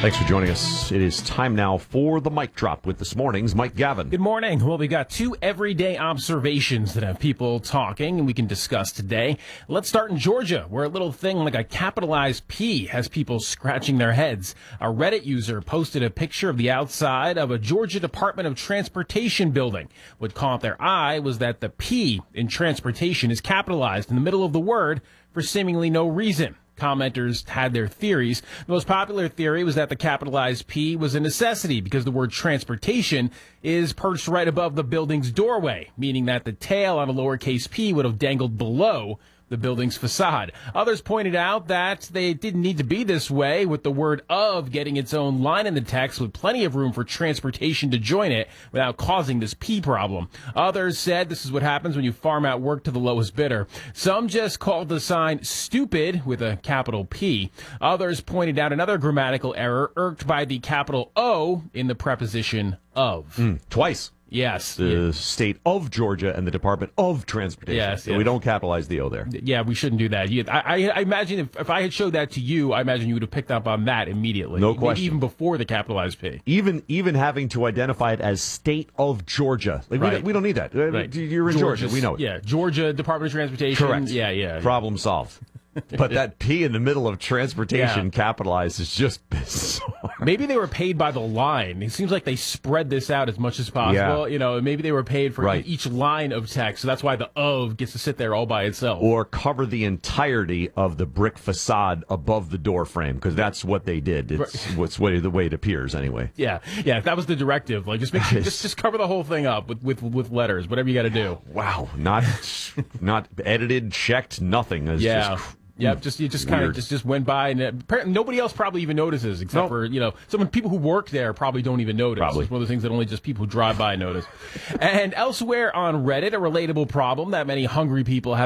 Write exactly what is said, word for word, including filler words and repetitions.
Thanks for joining us. It is time now for the Mic Drop with this morning's Mike Gavin. Good morning. Well, we got two everyday observations that have people talking and we can discuss today. Let's start in Georgia, where a little thing like a capitalized P has people scratching their heads. A Reddit user posted a picture of the outside of a Georgia Department of Transportation building. What caught their eye was that the P in transportation is capitalized in the middle of the word for seemingly no reason. Commenters had their theories. The most popular theory was that the capitalized P was a necessity because the word transportation is perched right above the building's doorway, meaning that the tail on a lowercase p would have dangled below the building's facade. Others pointed out that they didn't need to be this way, with the word of getting its own line in the text with plenty of room for transportation to join it without causing this P problem. Others said this is what happens when you farm out work to the lowest bidder. Some just called the sign stupid with a capital P. Others pointed out another grammatical error irked by the capital O in the preposition of. Mm, twice. Yes. The yeah. state of Georgia and the Department of Transportation. Yes. So yes. we don't capitalize the O there. Yeah, we shouldn't do that. You, I, I, I imagine if, if I had showed that to you, I imagine you would have picked up on that immediately. No Maybe question. even before the capitalized P. Even even having to identify it as state of Georgia. Like, Right. we, don't, we don't need that. Right. You're in Georgia's, Georgia. We know it. Yeah, Georgia Department of Transportation. Correct. Yeah, yeah. Problem solved. But that P in the middle of transportation Yeah. capitalized is just bizarre. Maybe they were paid by the line. It seems like they spread this out as much as possible. Yeah. You know, maybe they were paid for Right. each line of text, so that's why the of gets to sit there all by itself. Or cover the entirety of the brick facade above the door frame, because that's what they did. It's what's way, the way it appears, anyway. Yeah, yeah. That was the directive. Like, just make sure, just just cover the whole thing up with with, with letters, whatever you got to do. Wow, not not edited, checked, nothing. It's Yeah. just, Yeah, just you just kind of Weird. just, just went by, and it, apparently nobody else probably even notices, except Nope. for, you know, some people who work there probably don't even notice. Probably. It's one of the things that only just people who drive by notice. And elsewhere on Reddit, a relatable problem that many hungry people have